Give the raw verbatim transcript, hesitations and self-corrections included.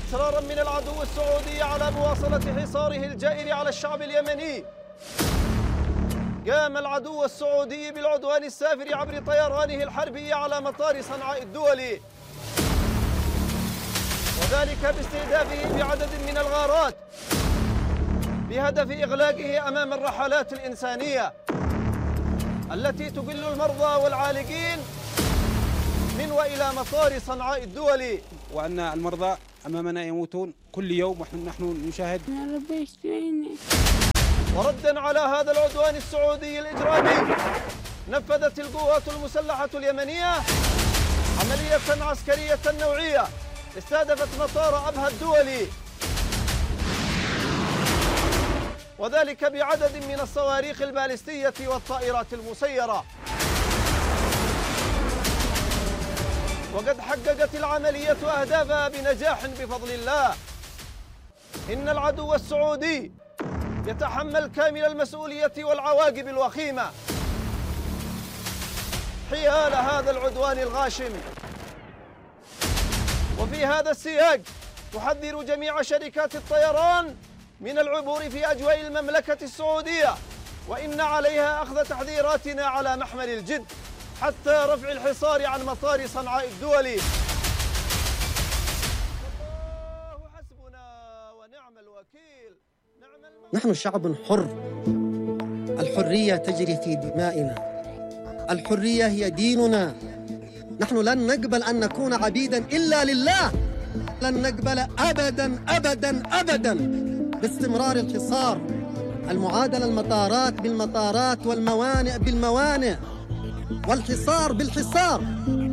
إصرارا من العدو السعودي على مواصلة حصاره الجائر على الشعب اليمني، قام العدو السعودي بالعدوان السافر عبر طيرانه الحربي على مطار صنعاء الدولي، وذلك باستهدافه بعدد من الغارات بهدف إغلاقه أمام الرحلات الإنسانية التي تقل المرضى والعالقين من وإلى مطار صنعاء الدولي. وأن المرضى أمامنا يموتون كل يوم ونحن نشاهد. يا رب يشفيني. وردا على هذا العدوان السعودي الإجرامي، نفذت القوات المسلحة اليمنية عملية عسكرية نوعية استهدفت مطار أبها الدولي، وذلك بعدد من الصواريخ البالستية والطائرات المسيرة. وقد حققت العملية أهدافها بنجاح بفضل الله. إن العدو السعودي يتحمل كامل المسؤولية والعواقب الوخيمة حيال هذا العدوان الغاشم. وفي هذا السياق تحذر جميع شركات الطيران من العبور في أجواء المملكة السعودية، وإن عليها أخذ تحذيراتنا على محمل الجد حتى رفع الحصار عن مطار صنعاء الدولي. الله حسبنا ونعم الوكيل. نعم نحن شعب حر، الحرية تجري في دمائنا، الحرية هي ديننا. نحن لن نقبل أن نكون عبيداً إلا لله، لن نقبل أبداً أبداً أبداً باستمرار الحصار، المعادلة المطارات بالمطارات والموانئ بالموانئ والحصار بالحصار.